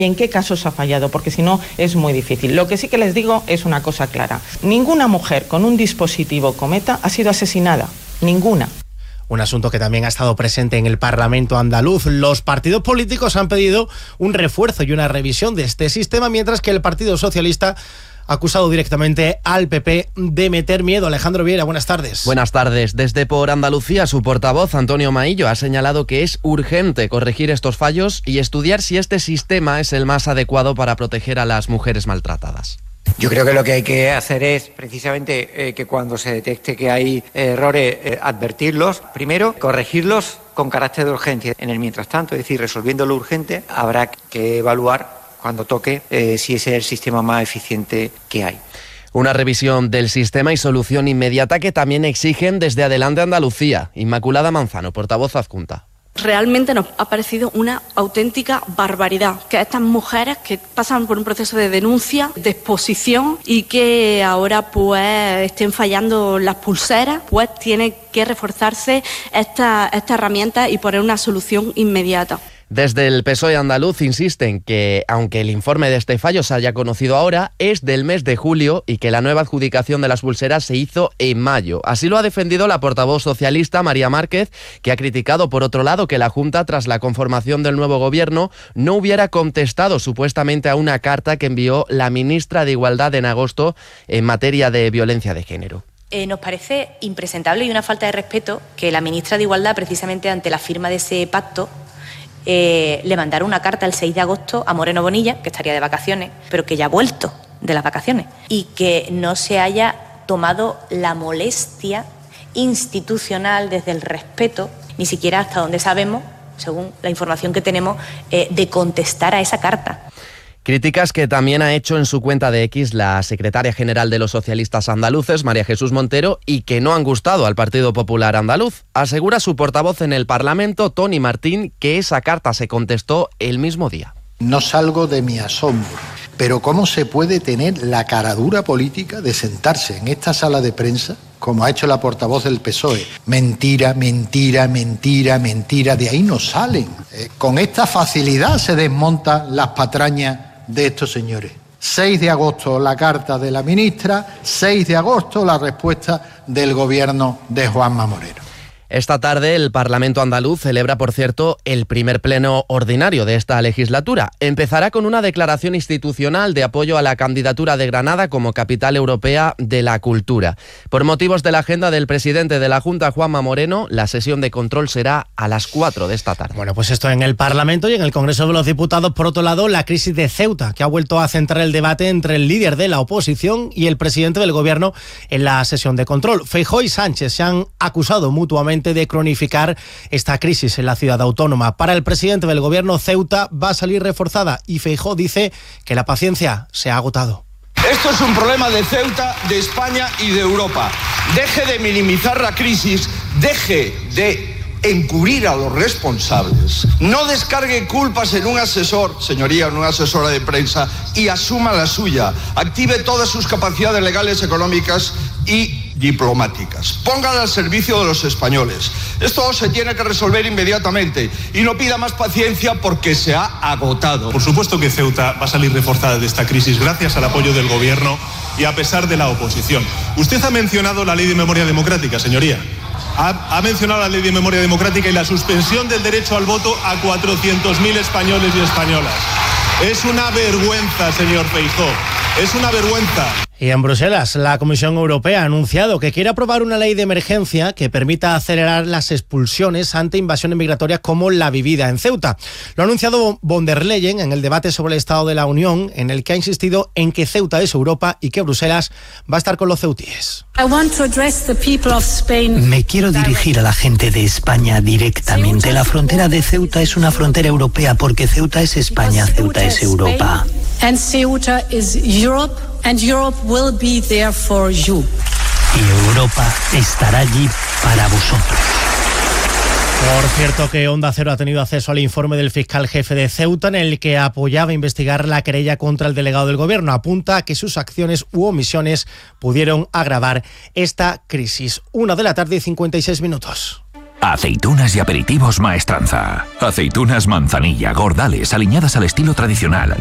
y en qué casos ha fallado, porque si no es muy difícil. Lo que sí que les digo es una cosa clara. Ninguna mujer con un dispositivo Cometa ha sido asesinada. Ninguna. Un asunto que también ha estado presente en el Parlamento andaluz. Los partidos políticos han pedido un refuerzo y una revisión de este sistema, mientras que el Partido Socialista ha acusado directamente al PP de meter miedo. Alejandro Vieira, buenas tardes. Buenas tardes. Desde Por Andalucía, su portavoz, Antonio Maillo, ha señalado que es urgente corregir estos fallos y estudiar si este sistema es el más adecuado para proteger a las mujeres maltratadas. Yo creo que lo que hay que hacer es precisamente que cuando se detecte que hay errores, advertirlos, primero corregirlos con carácter de urgencia. En el mientras tanto, es decir, resolviendo lo urgente, habrá que evaluar cuando toque si ese es el sistema más eficiente que hay. Una revisión del sistema y solución inmediata que también exigen desde Adelante Andalucía. Inmaculada Manzano, portavoz adjunta. Realmente nos ha parecido una auténtica barbaridad que estas mujeres que pasan por un proceso de denuncia, de exposición y que ahora pues estén fallando las pulseras, pues tiene que reforzarse esta herramienta y poner una solución inmediata. Desde el PSOE andaluz insisten que, aunque el informe de este fallo se haya conocido ahora, es del mes de julio y que la nueva adjudicación de las pulseras se hizo en mayo. Así lo ha defendido la portavoz socialista María Márquez, que ha criticado, por otro lado, que la Junta, tras la conformación del nuevo gobierno, no hubiera contestado supuestamente a una carta que envió la ministra de Igualdad en agosto en materia de violencia de género. Nos parece impresentable y una falta de respeto que la ministra de Igualdad, precisamente ante la firma de ese pacto, le mandaron una carta el 6 de agosto a Moreno Bonilla, que estaría de vacaciones, pero que ya ha vuelto de las vacaciones, y que no se haya tomado la molestia institucional desde el respeto, ni siquiera hasta donde sabemos, según la información que tenemos, de contestar a esa carta. Críticas que también ha hecho en su cuenta de X la secretaria general de los socialistas andaluces, María Jesús Montero, y que no han gustado al Partido Popular andaluz. Asegura su portavoz en el Parlamento, Toni Martín, que esa carta se contestó el mismo día. No salgo de mi asombro, pero ¿cómo se puede tener la caradura política de sentarse en esta sala de prensa, como ha hecho la portavoz del PSOE? Mentira, mentira, mentira, mentira, de ahí no salen. Con esta facilidad se desmontan las patrañas de estos señores. 6 de agosto la carta de la ministra, 6 de agosto la respuesta del gobierno de Juanma Moreno. Esta tarde el Parlamento andaluz celebra, por cierto, el primer pleno ordinario de esta legislatura. Empezará con una declaración institucional de apoyo a la candidatura de Granada como capital europea de la cultura. Por motivos de la agenda del presidente de la Junta, Juanma Moreno, la sesión de control será a las 4 de esta tarde. Bueno, pues esto en el Parlamento y en el Congreso de los Diputados. Por otro lado, la crisis de Ceuta, que ha vuelto a centrar el debate entre el líder de la oposición y el presidente del gobierno en la sesión de control. Feijóo y Sánchez se han acusado mutuamente de cronificar esta crisis en la ciudad autónoma. Para el presidente del gobierno, Ceuta va a salir reforzada y Feijóo dice que la paciencia se ha agotado. Esto es un problema de Ceuta, de España y de Europa. Deje de minimizar la crisis, deje de encubrir a los responsables, no descargue culpas en un asesor, señoría, en una asesora de prensa, y asuma la suya. Active todas sus capacidades legales, económicas y diplomáticas. Póngala al servicio de los españoles. Esto se tiene que resolver inmediatamente y no pida más paciencia porque se ha agotado. Por supuesto que Ceuta va a salir reforzada de esta crisis gracias al apoyo del gobierno y a pesar de la oposición. Usted ha mencionado la Ley de Memoria Democrática, señoría. Ha mencionado la Ley de Memoria Democrática y la suspensión del derecho al voto a 400.000 españoles y españolas. Es una vergüenza, señor Feijóo. Es una vergüenza. Y en Bruselas, la Comisión Europea ha anunciado que quiere aprobar una ley de emergencia que permita acelerar las expulsiones ante invasiones migratorias como la vivida en Ceuta. Lo ha anunciado von der Leyen en el debate sobre el Estado de la Unión, en el que ha insistido en que Ceuta es Europa y que Bruselas va a estar con los ceutíes. Me quiero dirigir a la gente de España directamente. La frontera de Ceuta es una frontera europea porque Ceuta es España, Ceuta es Europa. And Ceuta is Europe, and Europe will be there for you. Y Europa estará allí para vosotros. Por cierto, que Onda Cero ha tenido acceso al informe del fiscal jefe de Ceuta, en el que apoyaba investigar la querella contra el delegado del gobierno. Apunta a que sus acciones u omisiones pudieron agravar esta crisis. 1 de la tarde y 56 minutos. Aceitunas y aperitivos Maestranza. Aceitunas manzanilla, gordales, aliñadas al estilo tradicional,